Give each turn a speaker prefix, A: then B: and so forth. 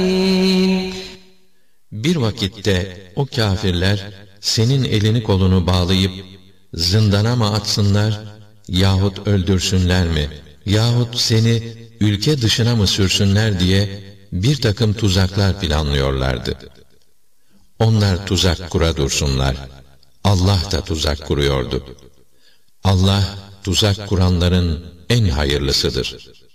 A: Bir vakitte o kâfirler senin elini kolunu bağlayıp zindana mı atsınlar yahut öldürsünler mi yahut seni ülke dışına mı sürsünler diye bir takım tuzaklar planlıyorlardı. Onlar tuzak kura dursunlar. Allah da tuzak kuruyordu. Allah tuzak kuranların en hayırlısıdır.